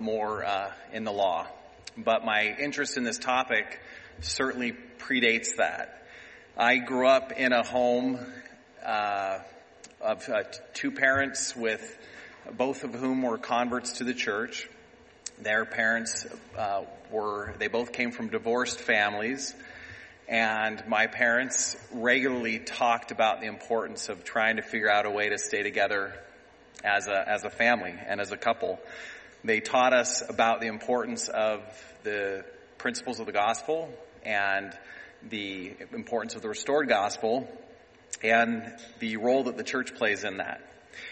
more in the law. But my interest in this topic certainly predates that. I grew up in a home of two parents, with both of whom were converts to the church. Their parents they both came from divorced families, and my parents regularly talked about the importance of trying to figure out a way to stay together as a family and as a couple. They taught us about the importance of the principles of the gospel and the importance of the restored gospel and the role that the church plays in that.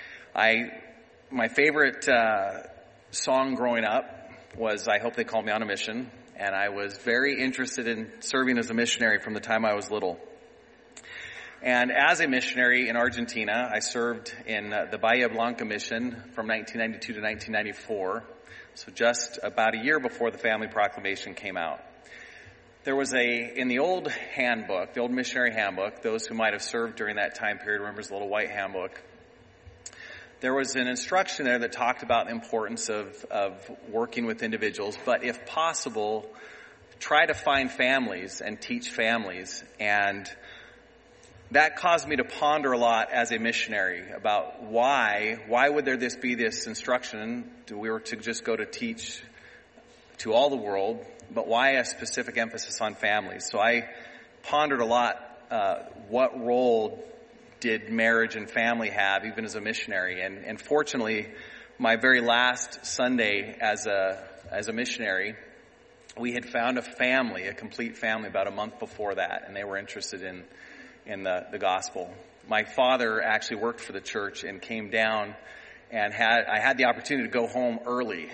My favorite song growing up was "I Hope They Call Me on a Mission," and I was very interested in serving as a missionary from the time I was little. And as a missionary in Argentina, I served in the Bahia Blanca mission from 1992 to 1994, so just about a year before the Family Proclamation came out. There was in the old handbook, the old missionary handbook, those who might have served during that time period remembers the little white handbook. There was an instruction there that talked about the importance of working with individuals, but if possible, try to find families and teach families. And that caused me to ponder a lot as a missionary about why would there be this instruction? We were to just go to teach to all the world, but why a specific emphasis on families? So I pondered a lot, what role did marriage and family have, even as a missionary? And fortunately, my very last Sunday as a missionary, we had found a complete family about a month before that, and they were interested in the gospel. My father actually worked for the church and came down, and I had the opportunity to go home early.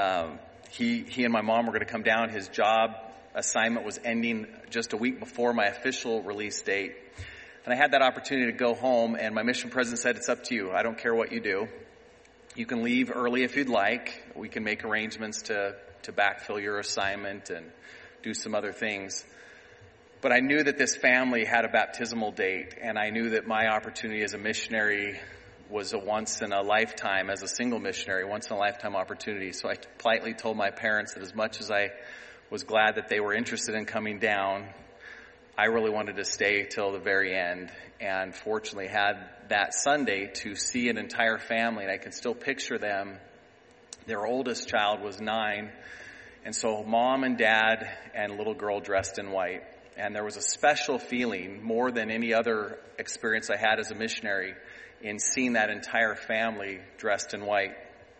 He and my mom were going to come down. His job assignment was ending just a week before my official release date. And I had that opportunity to go home, and my mission president said, "It's up to you. I don't care what you do. You can leave early if you'd like. We can make arrangements to backfill your assignment and do some other things." But I knew that this family had a baptismal date, and I knew that my opportunity as a missionary was a once-in-a-lifetime, as a single missionary, once-in-a-lifetime opportunity. So I politely told my parents that as much as I was glad that they were interested in coming down, I really wanted to stay till the very end, and fortunately had that Sunday to see an entire family, and I can still picture them. Their oldest child was 9, and so mom and dad and little girl dressed in white. And there was a special feeling, more than any other experience I had as a missionary, in seeing that entire family dressed in white.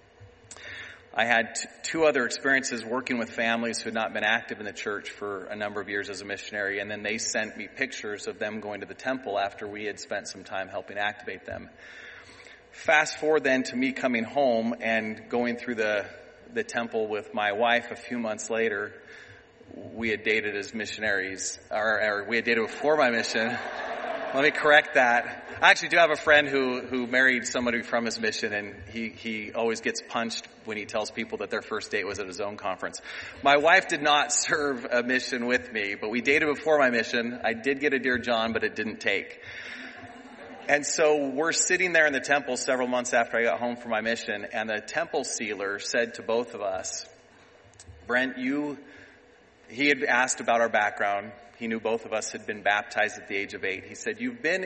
I had two other experiences working with families who had not been active in the church for a number of years as a missionary, and then they sent me pictures of them going to the temple after we had spent some time helping activate them. Fast forward then to me coming home and going through the temple with my wife a few months later. We had dated as missionaries, or we had dated before my mission. Let me correct that. I actually do have a friend who married somebody from his mission, and he always gets punched when he tells people that their first date was at his own conference. My wife did not serve a mission with me, but we dated before my mission. I did get a Dear John, but it didn't take. And so we're sitting there in the temple several months after I got home from my mission, and the temple sealer said to both of us, "Brent, he had asked about our background. He knew both of us had been baptized at the age of 8. He said,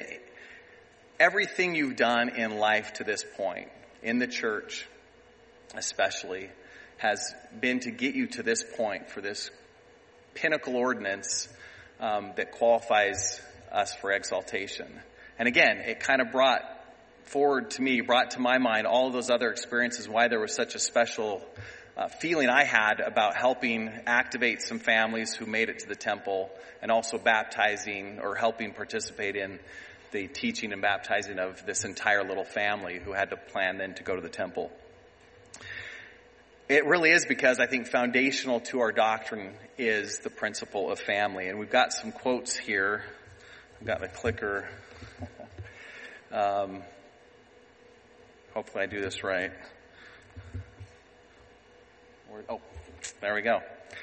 everything you've done in life to this point, in the church especially, has been to get you to this point for this pinnacle ordinance that qualifies us for exaltation." And again, it kind of brought to my mind all of those other experiences, why there was such a special feeling I had about helping activate some families who made it to the temple, and also baptizing or helping participate in the teaching and baptizing of this entire little family who had to plan then to go to the temple. It really is because I think foundational to our doctrine is the principle of family. And we've got some quotes here. I've got the clicker. Hopefully I do this right. Oh, there we go.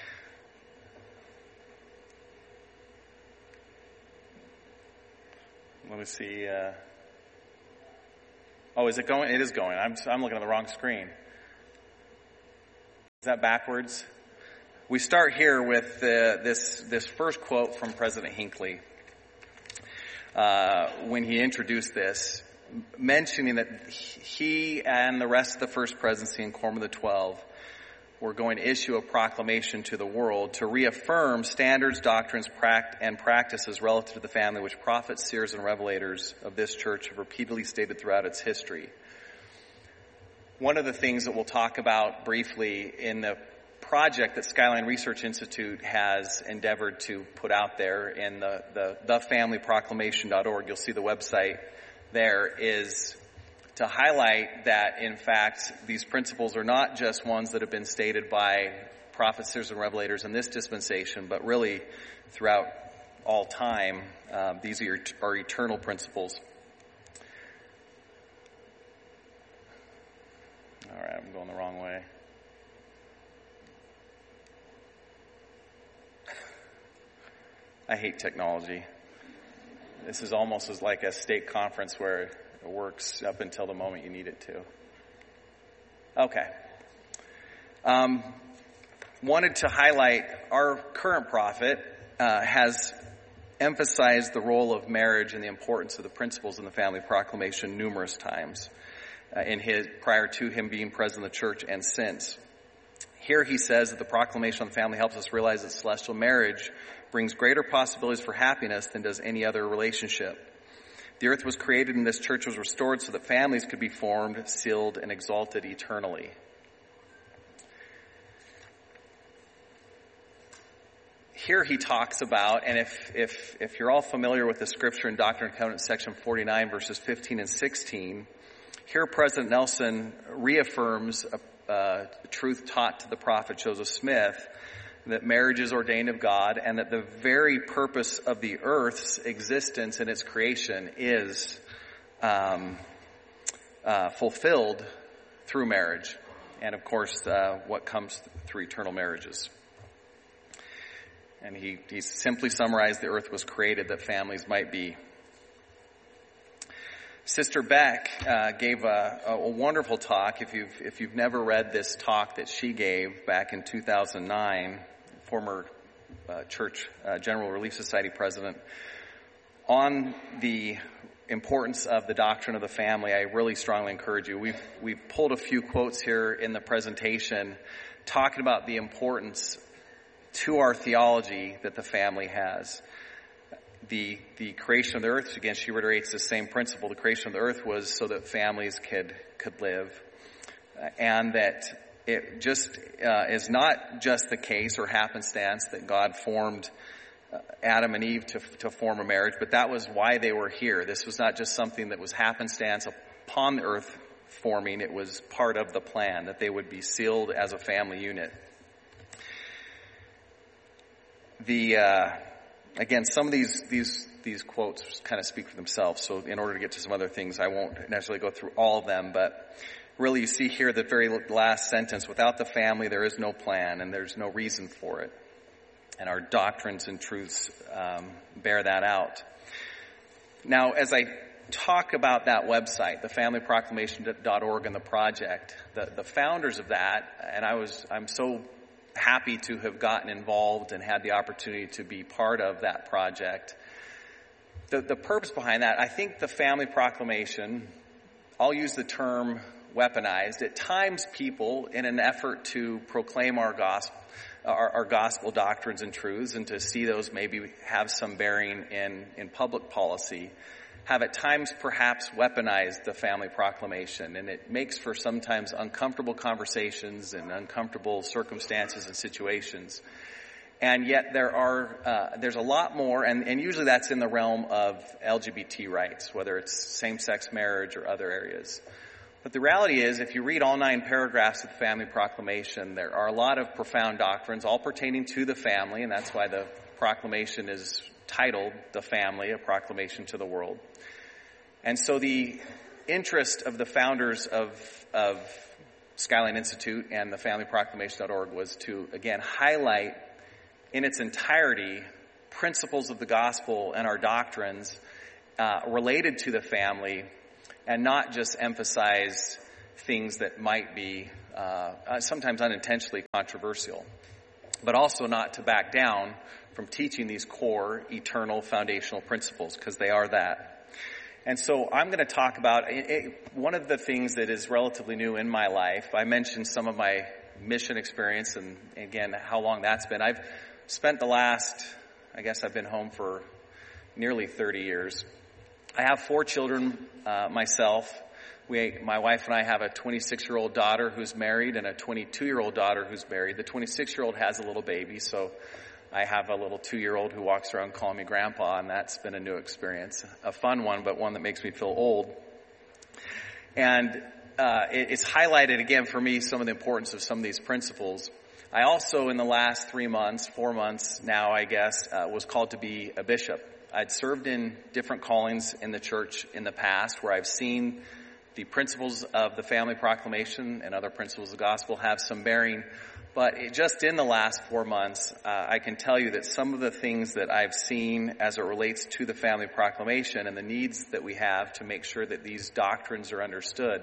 Let me see. Oh, is it going? It is going. I'm looking at the wrong screen. Is that backwards? We start here with this first quote from President Hinckley when he introduced this, mentioning that he and the rest of the First Presidency and Quorum of the 12 were going to issue a proclamation to the world to reaffirm standards, doctrines, and practices relative to the family which prophets, seers, and revelators of this church have repeatedly stated throughout its history. One of the things that we'll talk about briefly in the project that Skyline Research Institute has endeavored to put out there in the thefamilyproclamation.org, you'll see the website there, is to highlight that, in fact, these principles are not just ones that have been stated by prophets, seers, and revelators in this dispensation, but really throughout all time. These are eternal principles. All right, I'm going the wrong way. I hate technology. This is almost as like a state conference where it works up until the moment you need it to. Okay. Wanted to highlight our current prophet has emphasized the role of marriage and the importance of the principles in the family proclamation numerous times. Prior to him being president of the church and since. Here he says that the proclamation on the family helps us realize that celestial marriage brings greater possibilities for happiness than does any other relationship. The earth was created and this church was restored so that families could be formed, sealed, and exalted eternally. Here he talks about, and if you're all familiar with the scripture in Doctrine and Covenants section 49 verses 15 and 16, here President Nelson reaffirms a truth taught to the prophet Joseph Smith, that marriage is ordained of God and that the very purpose of the earth's existence and its creation is fulfilled through marriage. And of course, what comes through eternal marriages. And he simply summarized the earth was created that families might be. Sister Beck gave a wonderful talk. If you've never read this talk that she gave back in 2009, former Church General Relief Society president, on the importance of the doctrine of the family, I really strongly encourage you. We've pulled a few quotes here in the presentation talking about the importance to our theology that the family has. The creation of the earth, again, she reiterates the same principle. The creation of the earth was so that families could live. And that it just is not just the case or happenstance that God formed Adam and Eve to form a marriage, but that was why they were here. This was not just something that was happenstance upon the earth forming. It was part of the plan, that they would be sealed as a family unit. Again, some of these quotes kind of speak for themselves, so in order to get to some other things, I won't necessarily go through all of them, but really you see here the very last sentence, without the family there is no plan and there's no reason for it. And our doctrines and truths bear that out. Now, as I talk about that website, thefamilyproclamation.org, and the project, the founders of that, and I'm so happy to have gotten involved and had the opportunity to be part of that project. The purpose behind that, I think the family proclamation, I'll use the term weaponized. At times people, in an effort to proclaim our gospel doctrines and truths and to see those maybe have some bearing in public policy, have at times perhaps weaponized the family proclamation, and it makes for sometimes uncomfortable conversations and uncomfortable circumstances and situations. And yet there's a lot more, and usually that's in the realm of LGBT rights, whether it's same-sex marriage or other areas. But the reality is, if you read all 9 paragraphs of the family proclamation, there are a lot of profound doctrines, all pertaining to the family, and that's why the proclamation is titled The Family, a Proclamation to the World. And so the interest of the founders of Skyline Institute and the FamilyProclamation.org was to, again, highlight in its entirety principles of the gospel and our doctrines related to the family, and not just emphasize things that might be sometimes unintentionally controversial, but also not to back down from teaching these core, eternal, foundational principles, because they are that. And so I'm going to talk about one of the things that is relatively new in my life. I mentioned some of my mission experience and, again, how long that's been. I've spent I've been home for nearly 30 years. I have 4 children myself. My wife and I have a 26-year-old daughter who's married and a 22-year-old daughter who's married. The 26-year-old has a little baby, so I have a little 2-year-old who walks around calling me grandpa, and that's been a new experience. A fun one, but one that makes me feel old. And it's highlighted again for me some of the importance of some of these principles. I also, in the last 4 months now, I guess, was called to be a bishop. I'd served in different callings in the church in the past where I've seen the principles of the family proclamation and other principles of the gospel have some bearing. But just in the last 4 months, I can tell you that some of the things that I've seen as it relates to the family proclamation and the needs that we have to make sure that these doctrines are understood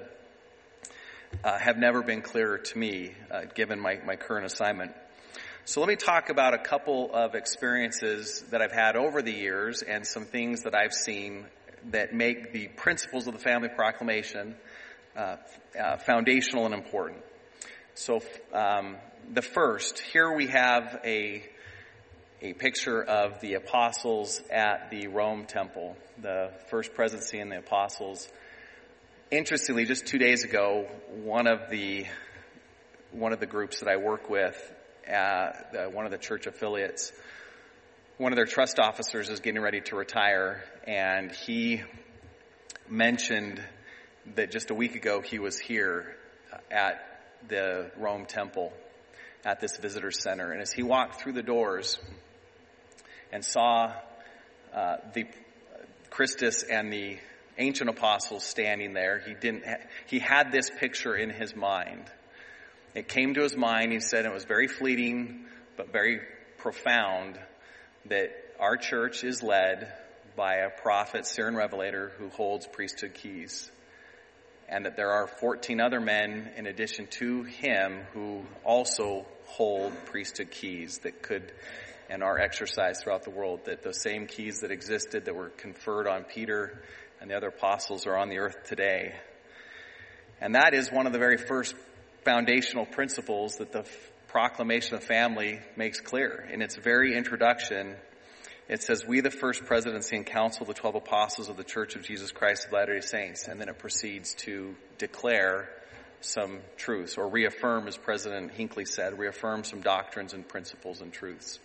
have never been clearer to me, given my current assignment. So let me talk about a couple of experiences that I've had over the years and some things that I've seen that make the principles of the family proclamation foundational and important. So the first, here we have a picture of the apostles at the Rome temple, the first presidency and the apostles. Interestingly, just 2 days ago, one of the groups that I work with, one of the church affiliates, one of their trust officers is getting ready to retire, and he mentioned that just a week ago he was here at the Rome temple at this visitor center. And as he walked through the doors and saw the Christus and the ancient apostles standing there, he had this picture in his mind. It came to his mind, he said, it was very fleeting but very profound, that our church is led by a prophet, seer, and revelator who holds priesthood keys. And that there are 14 other men in addition to him who also hold priesthood keys that could and are exercised throughout the world. That the same keys that existed that were conferred on Peter and the other apostles are on the earth today. And that is one of the very first foundational principles that the proclamation of family makes clear. In its very introduction, it says, "We, the first presidency and council of the 12 apostles of the Church of Jesus Christ of Latter-day Saints." And then it proceeds to declare some truths, or reaffirm, as President Hinckley said, reaffirm some doctrines and principles and truths.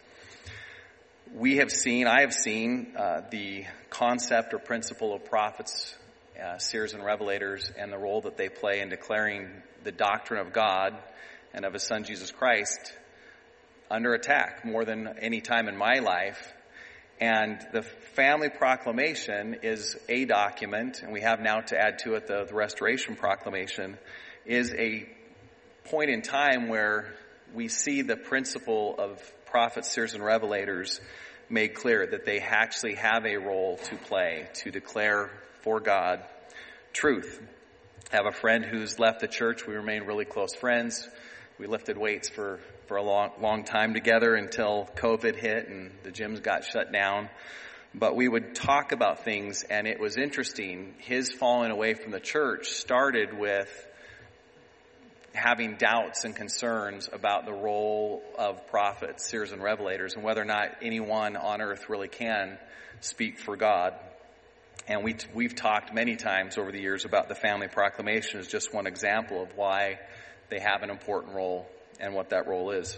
I have seen the concept or principle of prophets, seers, and revelators, and the role that they play in declaring the doctrine of God and of His Son, Jesus Christ, under attack more than any time in my life. And the family proclamation is a document, and we have now to add to it the Restoration Proclamation, is a point in time where we see the principle of prophets, seers, and revelators made clear, that they actually have a role to play to declare for God truth. I have a friend who's left the church. We remain really close friends. We lifted weights for a long time together until COVID hit and the gyms got shut down. But we would talk about things, and it was interesting. His falling away from the church started with having doubts and concerns about the role of prophets, seers, and revelators, and whether or not anyone on earth really can speak for God. And we've talked many times over the years about the family proclamation as just one example of why they have an important role and what that role is.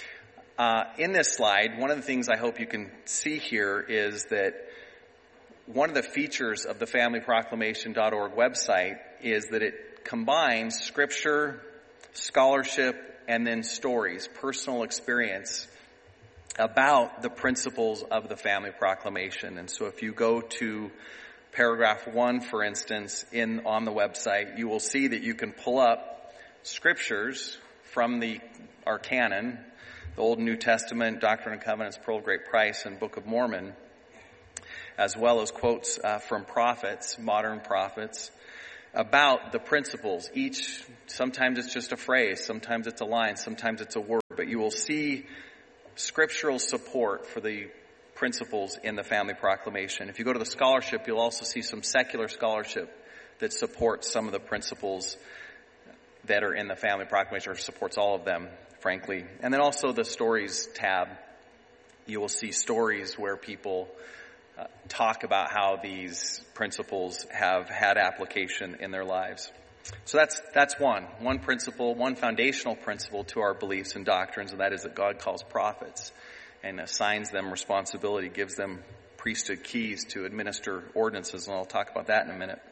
In this slide, one of the things I hope you can see here is that one of the features of the familyproclamation.org website is that it combines scripture, scholarship, and then stories, personal experience about the principles of the family proclamation. And so if you go to paragraph 1, for instance, on the website, you will see that you can pull up scriptures from our canon, the Old and New Testament, Doctrine and Covenants, Pearl of Great Price, and Book of Mormon, as well as quotes from prophets, modern prophets. about the principles. Sometimes it's just a phrase, sometimes it's a line, sometimes it's a word, but you will see scriptural support for the principles in the Family Proclamation. If you go to the scholarship, you'll also see some secular scholarship that supports some of the principles that are in the Family Proclamation, or supports all of them, frankly. And then also the stories tab. You will see stories where people talk about how these principles have had application in their lives. So that's one principle, one foundational principle to our beliefs and doctrines, and that is that God calls prophets and assigns them responsibility, gives them priesthood keys to administer ordinances, and I'll talk about that in a minute.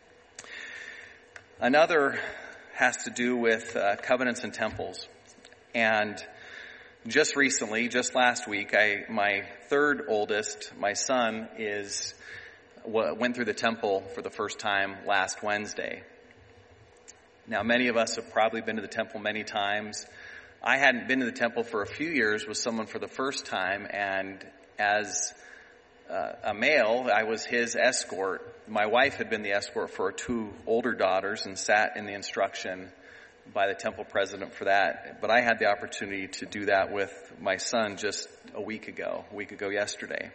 Another has to do with covenants and temples. And just recently, just last week, my third oldest, my son, went through the temple for the first time last Wednesday. Now, many of us have probably been to the temple many times. I hadn't been to the temple for a few years with someone for the first time, and as a male, I was his escort. My wife had been the escort for our two older daughters and sat in the instruction by the temple president for that. But I had the opportunity to do that with my son just a week ago yesterday.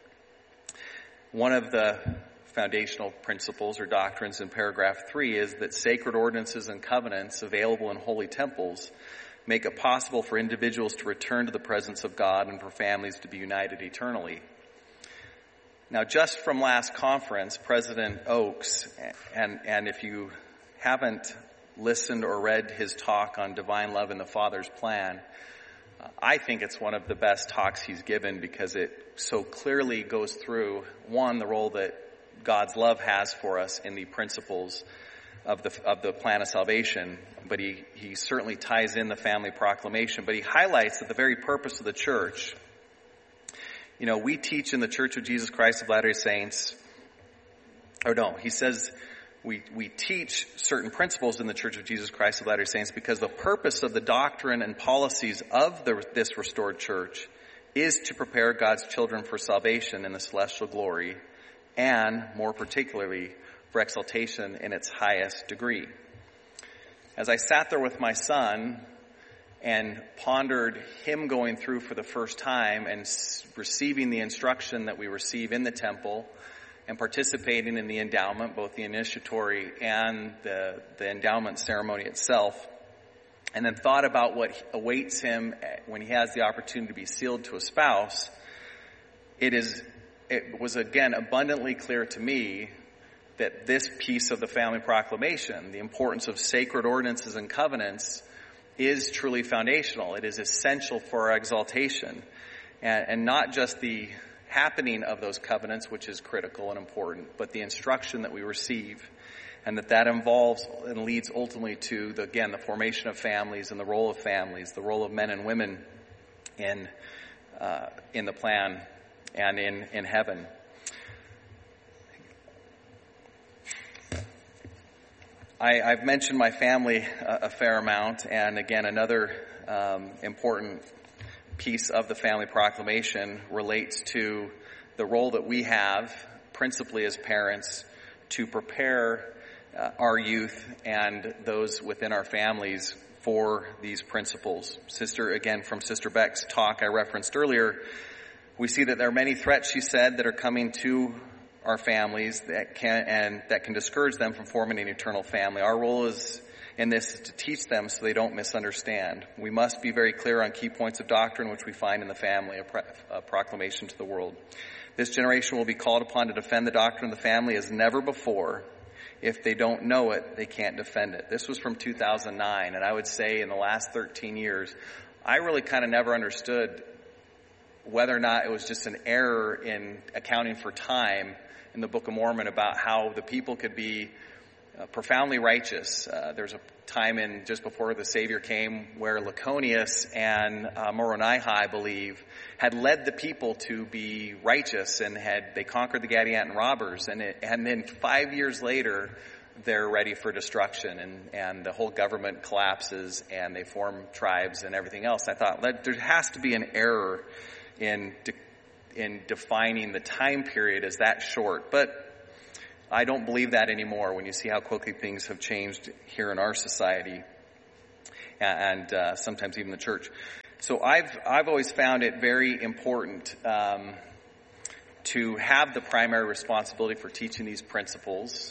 One of the foundational principles or doctrines in paragraph 3 is that sacred ordinances and covenants available in holy temples make it possible for individuals to return to the presence of God and for families to be united eternally. Now, just from last conference, President Oaks, and if you haven't listened or read his talk on divine love and the Father's plan, I think it's one of the best talks he's given because it so clearly goes through, one, the role that God's love has for us in the principles of the plan of salvation, but he certainly ties in the Family Proclamation, but he highlights that the very purpose of the church, we teach in the Church of Jesus Christ of Latter-day Saints, he says we teach certain principles in the Church of Jesus Christ of Latter-day Saints because the purpose of the doctrine and policies of this restored church is to prepare God's children for salvation in the celestial glory and, more particularly, for exaltation in its highest degree. As I sat there with my son and pondered him going through for the first time and receiving the instruction that we receive in the temple and participating in the endowment, both the initiatory and the endowment ceremony itself, and then thought about what awaits him when he has the opportunity to be sealed to a spouse, it was again abundantly clear to me that this piece of the Family Proclamation, the importance of sacred ordinances and covenants, is truly foundational. It is essential for our exaltation. And not just the happening of those covenants, which is critical and important, but the instruction that we receive, and that involves and leads ultimately to, the formation of families and the role of families, the role of men and women in the plan and in heaven. I've mentioned my family a fair amount, and again, another important piece of the Family Proclamation relates to the role that we have, principally as parents, to prepare our youth and those within our families for these principles. From Sister Beck's talk I referenced earlier, we see that there are many threats, she said, that are coming to our families that can discourage them from forming an eternal family. Our role in this is to teach them so they don't misunderstand. We must be very clear on key points of doctrine which we find in the family, a proclamation to the world. This generation will be called upon to defend the doctrine of the family as never before. If they don't know it, they can't defend it. This was from 2009, and I would say in the last 13 years, I really kind of never understood whether or not it was just an error in accounting for time in the Book of Mormon about how the people could be profoundly righteous. There's a time just before the Savior came where Laconius and Moronihah, I believe, had led the people to be righteous, and they conquered the Gadianton robbers, and then 5 years later they're ready for destruction, and the whole government collapses and they form tribes and everything else. I thought there has to be an error in defining the time period as that short. But I don't believe that anymore when you see how quickly things have changed here in our society and sometimes even the church. So I've always found it very important to have the primary responsibility for teaching these principles,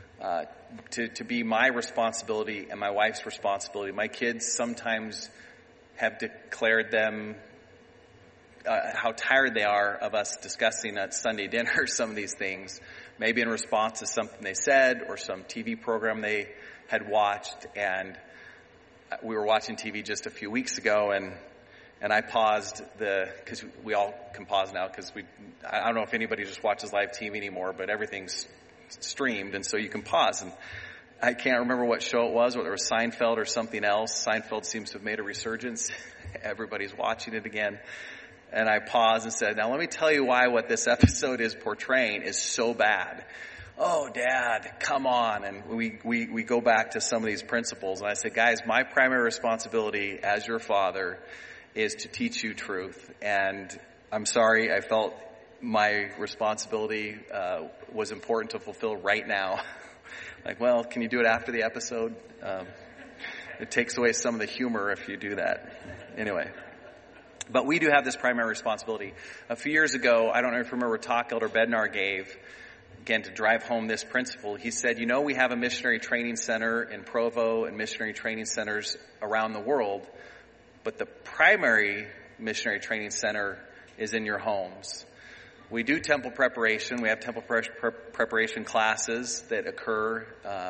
to be my responsibility and my wife's responsibility. My kids sometimes have declared them how tired they are of us discussing at Sunday dinner some of these things, maybe in response to something they said or some TV program they had watched. And we were watching TV just a few weeks ago, and I paused because we all can pause now because I don't know if anybody just watches live TV anymore, but everything's streamed, and so you can pause. And I can't remember what show it was, whether it was Seinfeld or something else. Seinfeld seems to have made a resurgence. Everybody's watching it again. And I paused and said, now let me tell you why what this episode is portraying is so bad. Oh, Dad, come on. And we go back to some of these principles. And I said, guys, my primary responsibility as your father is to teach you truth. And I'm sorry, I felt my responsibility was important to fulfill right now. Like, well, can you do it after the episode? It takes away some of the humor if you do that. Anyway. But we do have this primary responsibility. A few years ago, I don't know if you remember a talk Elder Bednar gave, again, to drive home this principle. He said, we have a missionary training center in Provo and missionary training centers around the world, but the primary missionary training center is in your homes. We do temple preparation. We have temple preparation classes that occur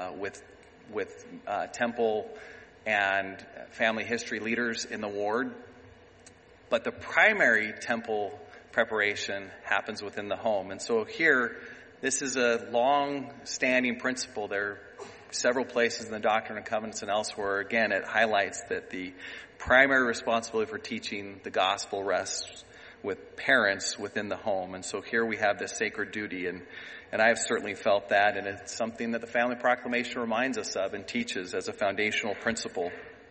with temple and family history leaders in the ward. But the primary temple preparation happens within the home. And so here, this is a long-standing principle. There are several places in the Doctrine and Covenants and elsewhere. Again, it highlights that the primary responsibility for teaching the gospel rests with parents within the home. And so here we have this sacred duty, and I have certainly felt that, and it's something that the Family Proclamation reminds us of and teaches as a foundational principle.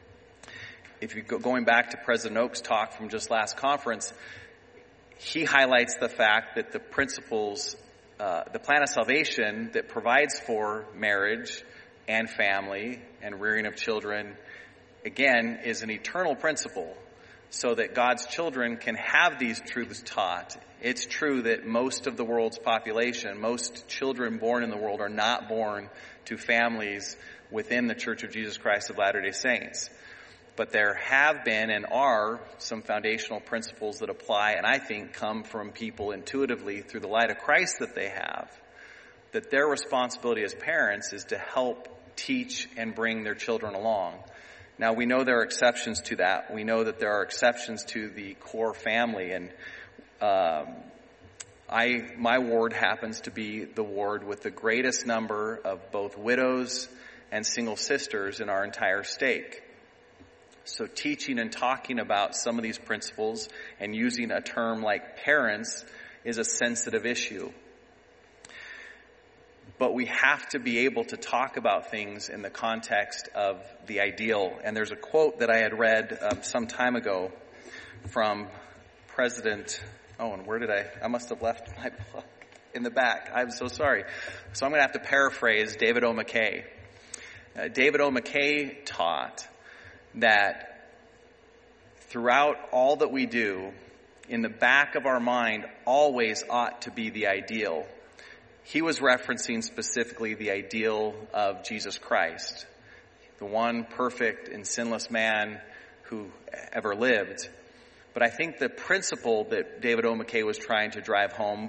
If you go going back to President Oak's talk from just last conference, he highlights the fact that the principles, the plan of salvation that provides for marriage and family and rearing of children, again, is an eternal principle so that God's children can have these truths taught. It's true that most of the world's population, most children born in the world are not born to families within the Church of Jesus Christ of Latter-day Saints. But there have been and are some foundational principles that apply and I think come from people intuitively through the light of Christ that they have, that their responsibility as parents is to help teach and bring their children along. Now, we know there are exceptions to that. We know that there are exceptions to the core family, and my ward happens to be the ward with the greatest number of both widows and single sisters in our entire state. So teaching and talking about some of these principles and using a term like parents is a sensitive issue. But we have to be able to talk about things in the context of the ideal. And there's a quote that I had read some time ago from President... Oh, and where did I must have left my book in the back. I'm so sorry. So I'm going to have to paraphrase David O. McKay. David O. McKay taught that throughout all that we do, in the back of our mind always ought to be the ideal. He was referencing specifically the ideal of Jesus Christ, the one perfect and sinless man who ever lived. But I think the principle that David O. McKay was trying to drive home,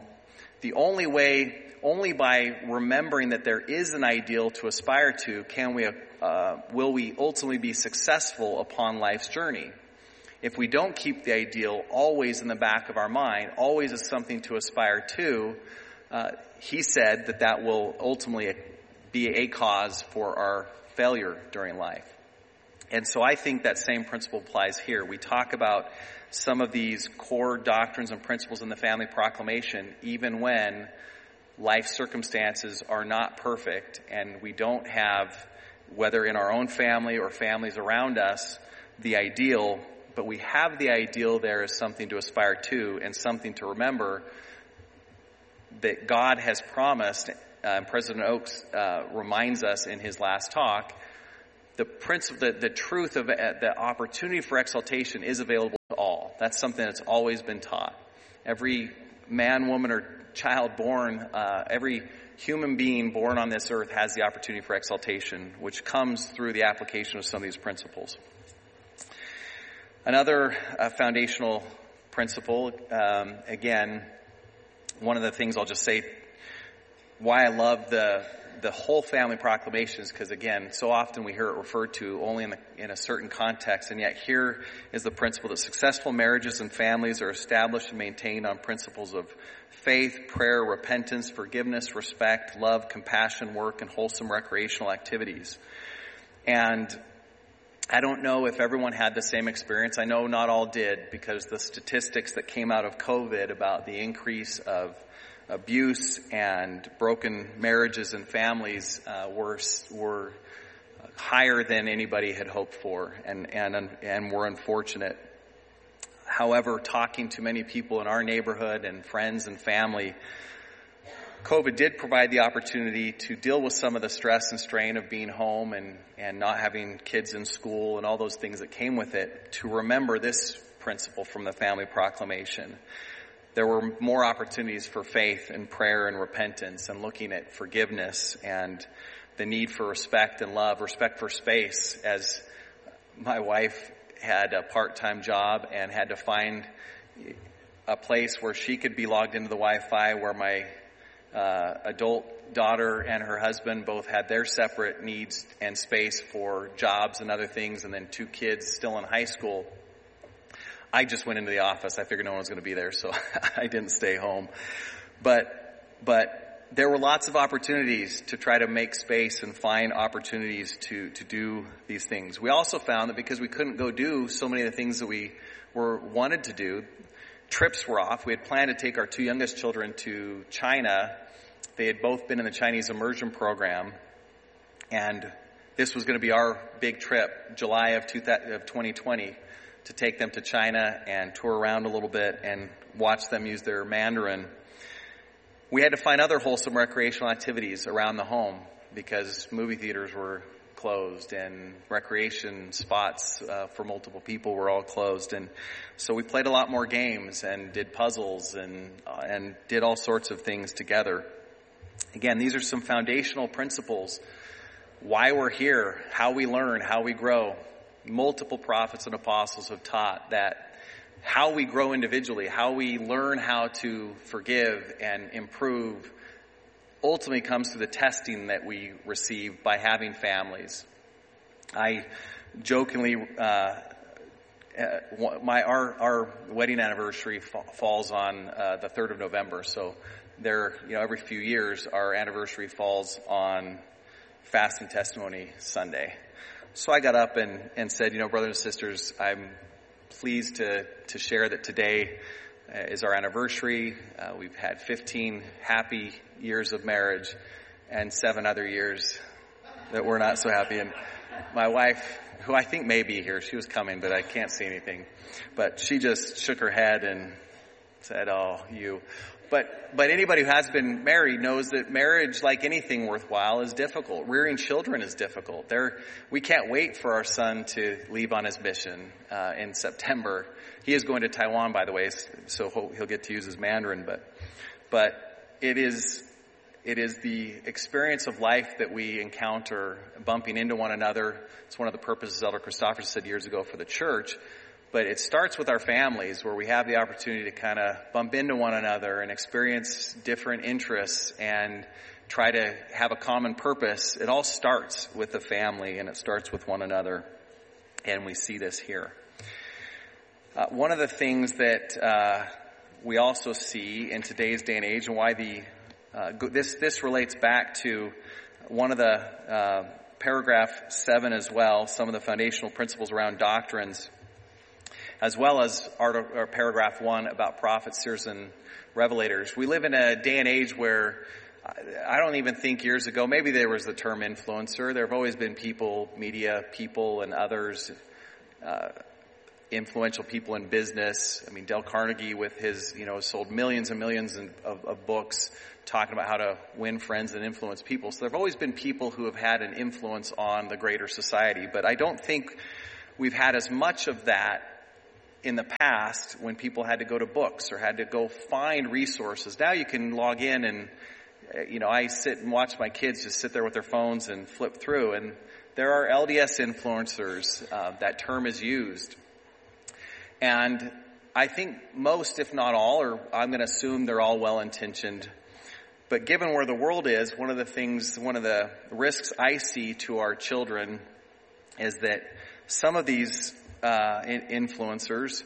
only by remembering that there is an ideal to aspire to, will we ultimately be successful upon life's journey. If we don't keep the ideal always in the back of our mind, always as something to aspire to, he said that will ultimately be a cause for our failure during life. And so I think that same principle applies here. We talk about some of these core doctrines and principles in the Family Proclamation, even when life circumstances are not perfect and we don't have, whether in our own family or families around us, the ideal, but we have the ideal there as something to aspire to and something to remember that God has promised President Oaks reminds us in his last talk, the principle, the truth of the opportunity for exaltation is available to all. That's something that's always been taught. Every man, woman, or child born, every human being born on this earth has the opportunity for exaltation, which comes through the application of some of these principles. Another foundational principle, again, one of the things I'll just say, why I love the whole family proclamations, because again, so often we hear it referred to only in a certain context, and yet here is the principle that successful marriages and families are established and maintained on principles of faith, prayer, repentance, forgiveness, respect, love, compassion, work, and wholesome recreational activities. And I don't know if everyone had the same experience. I know not all did, because the statistics that came out of COVID about the increase of abuse and broken marriages and families were higher than anybody had hoped for, and were unfortunate. However, talking to many people in our neighborhood and friends and family, COVID did provide the opportunity to deal with some of the stress and strain of being home and not having kids in school and all those things that came with it, to remember this principle from the family proclamation. There were more opportunities for faith and prayer and repentance, and looking at forgiveness and the need for respect and love, respect for space, as my wife had a part-time job and had to find a place where she could be logged into the Wi-Fi, where my adult daughter and her husband both had their separate needs and space for jobs and other things, and then 2 kids still in high school. I just went into the office. I figured no one was going to be there, so I didn't stay home. But there were lots of opportunities to try to make space and find opportunities to do these things. We also found that because we couldn't go do so many of the things that we wanted to do, trips were off. We had planned to take our 2 youngest children to China. They had both been in the Chinese immersion program, and this was going to be our big trip, July of 2020, to take them to China and tour around a little bit and watch them use their Mandarin. We had to find other wholesome recreational activities around the home, because movie theaters were closed and recreation spots for multiple people were all closed. And so we played a lot more games and did puzzles and did all sorts of things together. Again, these are some foundational principles. Why we're here, how we learn, how we grow. Multiple prophets and apostles have taught that how we grow individually, how we learn how to forgive and improve, ultimately comes through the testing that we receive by having families. I jokingly, our wedding anniversary falls on the 3rd of November, so every few years our anniversary falls on Fast and Testimony Sunday. So I got up and said, brothers and sisters, I'm pleased to share that today is our anniversary. We've had 15 happy years of marriage and 7 other years that we're not so happy. And my wife, who I think may be here, she was coming, but I can't see anything. But she just shook her head and said, "Oh, you." But anybody who has been married knows that marriage, like anything worthwhile, is difficult. Rearing children is difficult. We can't wait for our son to leave on his mission in September. He is going to Taiwan, by the way, so he'll get to use his Mandarin. But it is the experience of life that we encounter, bumping into one another. It's one of the purposes Elder Christopher said years ago for the church. But it starts with our families, where we have the opportunity to kind of bump into one another and experience different interests and try to have a common purpose. It all starts with the family, and it starts with one another. And we see this here. One of the things that we also see in today's day and age, and why this relates back to one of the paragraph 7 as well, some of the foundational principles around doctrines, as well as our paragraph 1 about prophets, seers, and revelators. We live in a day and age where I don't even think years ago, maybe there was the term influencer. There have always been people, media people, and others influential people in business. I mean, Dale Carnegie with his, sold millions and millions of books talking about how to win friends and influence people. So there have always been people who have had an influence on the greater society. But I don't think we've had as much of that in the past when people had to go to books or had to go find resources. Now you can log in and, I sit and watch my kids just sit there with their phones and flip through. And there are LDS influencers. That term is used. And I think most, if not all, or I'm going to assume they're all well-intentioned. But given where the world is, one of the risks I see to our children is that some of these influencers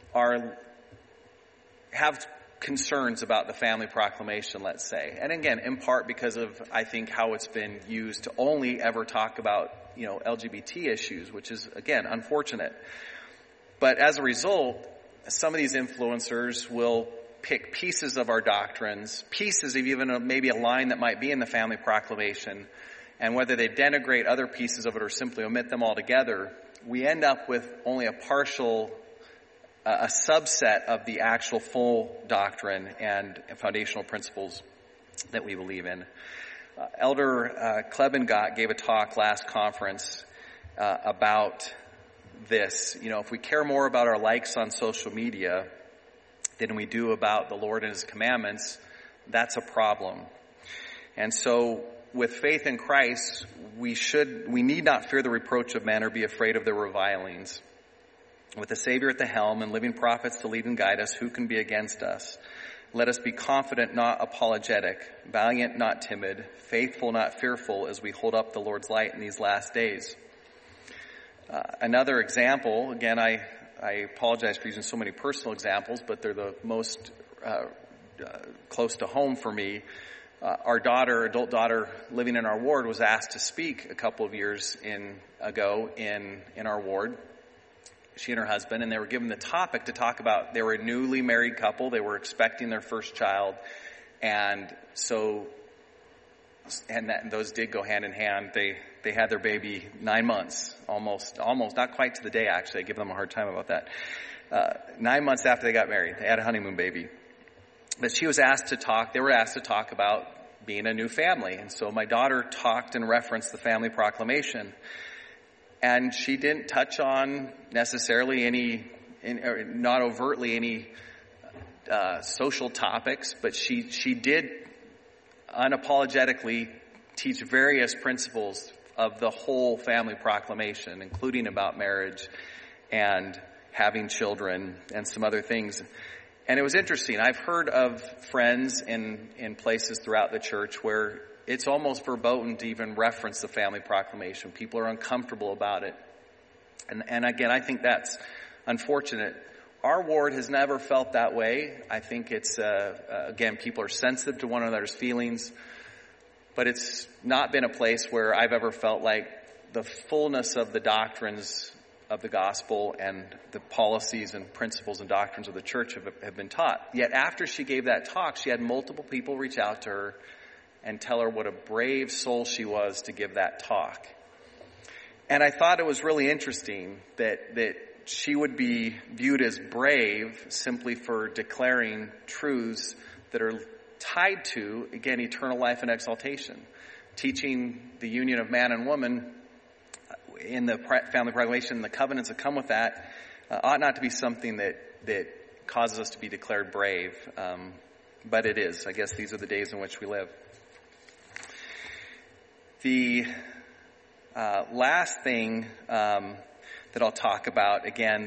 have concerns about the family proclamation, let's say. And again, in part because of, I think, how it's been used to only ever talk about, LGBT issues, which is, again, unfortunate. But as a result, some of these influencers will pick pieces of our doctrines, pieces of even maybe a line that might be in the family proclamation, and whether they denigrate other pieces of it or simply omit them altogether, we end up with only a partial, a subset of the actual full doctrine and foundational principles that we believe in. Elder Klebengott gave a talk last conference about this. If we care more about our likes on social media than we do about the Lord and His commandments, that's a problem. And so with faith in Christ, we need not fear the reproach of men or be afraid of their revilings. With the Savior at the helm and living prophets to lead and guide us, who can be against us? Let us be confident, not apologetic, valiant, not timid, faithful, not fearful, as we hold up the Lord's light in these last days. Another example, again, I apologize for using so many personal examples, but they're the most close to home for me. Our adult daughter, living in our ward, was asked to speak a couple of years ago in our ward. She and her husband, and they were given the topic to talk about. They were a newly married couple. They were expecting their first child, and those did go hand in hand. They had their baby 9 months, almost, not quite to the day, actually. I give them a hard time about that. 9 months after they got married, they had a honeymoon baby. But they were asked to talk about being a new family. And so my daughter talked and referenced the family proclamation. And she didn't touch on necessarily not overtly any social topics, but she did unapologetically teach various principles of the whole family proclamation, including about marriage and having children and some other things. And it was interesting. I've heard of friends in places throughout the church where it's almost verboten to even reference the family proclamation. People are uncomfortable about it. And again, I think that's unfortunate. Our ward has never felt that way. I think it's, again, people are sensitive to one another's feelings. But it's not been a place where I've ever felt like the fullness of the doctrines of the gospel and the policies and principles and doctrines of the church have been taught. Yet after she gave that talk, she had multiple people reach out to her and tell her what a brave soul she was to give that talk. And I thought it was really interesting that she would be viewed as brave simply for declaring truths that are tied to, again, eternal life and exaltation. Teaching the union of man and woman in the family proclamation and the covenants that come with that ought not to be something that causes us to be declared brave. But it is. I guess these are the days in which we live. The last thing that I'll talk about, again,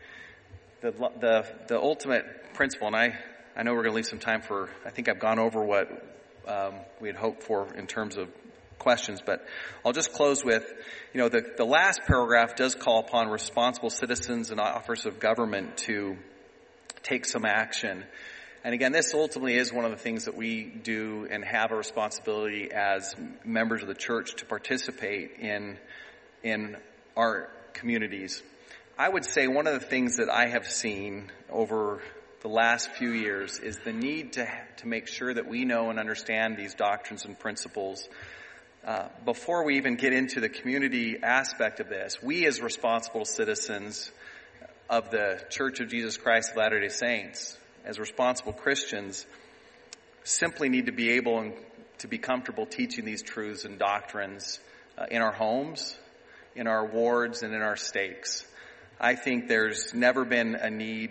the ultimate principle, and I know we're going to leave some time for, I think I've gone over what we had hoped for in terms of questions, but I'll just close with, the last paragraph does call upon responsible citizens and officers of government to take some action. And again, this ultimately is one of the things that we do and have a responsibility as members of the church to participate in our communities. I would say one of the things that I have seen over the last few years is the need to make sure that we know and understand these doctrines and principles before we even get into the community aspect of this. We as responsible citizens of the Church of Jesus Christ of Latter-day Saints, as responsible Christians, simply need to be able to be comfortable teaching these truths and doctrines in our homes, in our wards, and in our stakes. I think there's never been a need